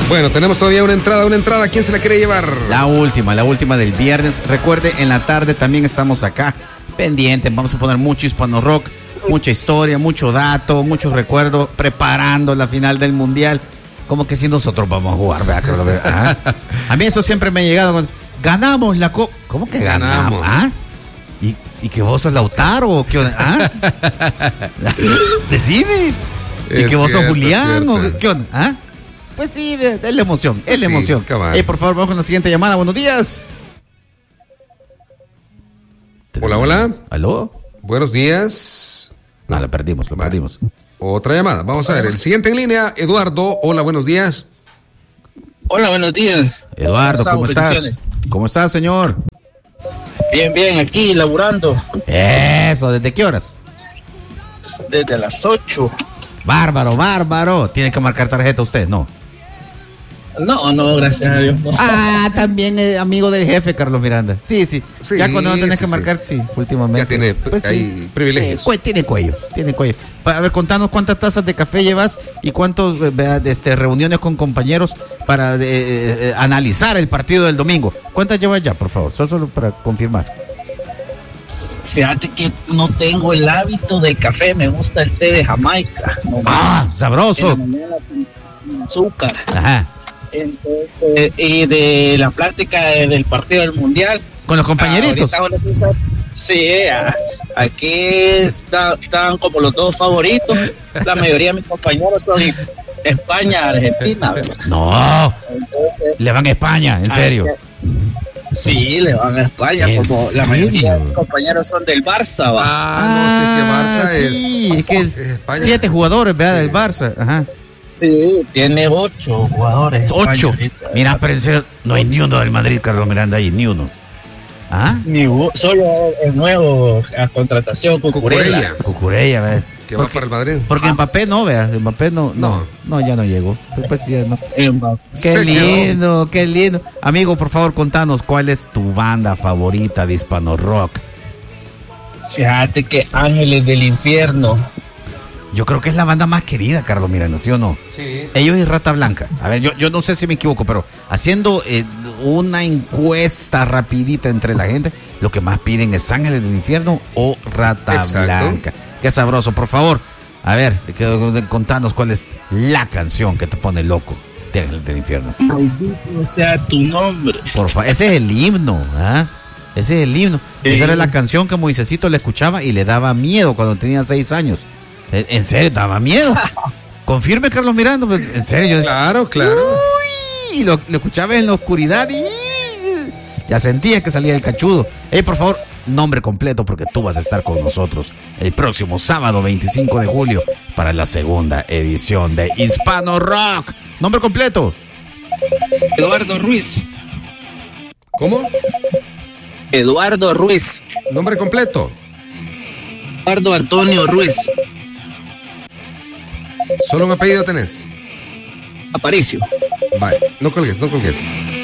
Bueno, tenemos todavía una entrada. ¿Quién se la quiere llevar? La última del viernes. Recuerde, en la tarde también estamos acá, pendientes. Vamos a poner mucho hispano rock, mucha historia, mucho dato, muchos recuerdos, preparando la final del mundial. Como que si nosotros vamos a jugar, ¿verdad? ¿Ah? A mí eso siempre me ha llegado. Ganamos la copa. ¿Cómo que ganamos? ¿Ah? ¿Y que vos sos Lautaro? ¿Qué onda? ¿Ah? Decime. ¿Y que vos sos Julián? ¿Qué onda? ¿Ah? Pues sí, es la emoción, es la emoción. Por favor, vamos con la siguiente llamada. Buenos días. Hola. ¿Aló? Buenos días. No, lo perdimos. Otra llamada. Vamos a ver, el siguiente en línea, Eduardo. Hola, buenos días. Hola, buenos días. Eduardo, ¿cómo estás? ¿Cómo estás, señor? Bien, aquí, laburando. Eso, ¿desde qué horas? Desde las 8. Bárbaro. ¿Tiene que marcar tarjeta usted? No. No, gracias a Dios. No. También es amigo del jefe, Carlos Miranda. Sí. Ya cuando no tenés que marcar, sí, últimamente. Ya tiene privilegios. Tiene cuello. A ver, contanos cuántas tazas de café llevas y cuántas reuniones con compañeros para analizar el partido del domingo. ¿Cuántas llevas ya, por favor? Solo para confirmar. Fíjate que no tengo el hábito del café, me gusta el té de Jamaica. Sabroso. En la mañana sin azúcar. Ajá. Entonces, y de la plática del partido del mundial con los compañeritos. Sí, aquí están como los dos favoritos. La mayoría de mis compañeros son España, Argentina, ¿verdad? No. Entonces, le van a España, en serio. Sí, le van a España, como la mayoría de mis compañeros son del Barça. No sé qué Barça es que España. 7 jugadores, ¿verdad? Del Barça. Ajá. Sí, tiene 8 jugadores. 8. Mira, pero en serio, no hay ni uno del Madrid, Carlos Miranda, ahí, ni uno. ¿Ah? Solo el nuevo a contratación, Cucurella, ¿verdad? Que va para el Madrid. Porque Mbappé no, vea. Mbappé no, ya no llegó. Pues ya no. Qué lindo. Amigo, por favor, contanos cuál es tu banda favorita de hispano rock. Fíjate que Ángeles del Infierno. Yo creo que es la banda más querida, Carlos Miranda, ¿sí o no? Sí. Ellos y Rata Blanca. A ver, yo no sé si me equivoco, pero haciendo una encuesta rapidita entre la gente, lo que más piden es Ángeles del Infierno o Rata Blanca. Qué sabroso, por favor. A ver, contanos cuál es la canción que te pone loco de Ángeles del Infierno. Maldito sea tu nombre. Por favor, ese es el himno, ¿ah? Ese es el himno. Sí. Esa era la canción que Moisésito le escuchaba y le daba miedo cuando tenía 6 años. En serio, daba miedo. Confirme, Carlos Miranda. En serio. Claro. Uy, lo escuchaba en la oscuridad y ya sentía que salía el cachudo. Por favor, nombre completo porque tú vas a estar con nosotros el próximo sábado 25 de julio para la segunda edición de Hispano Rock. Nombre completo. Eduardo Ruiz. ¿Cómo? Eduardo Ruiz. Nombre completo. Eduardo Antonio Ruiz. ¿Solo un apellido tenés? Aparicio. Vale, no colgues.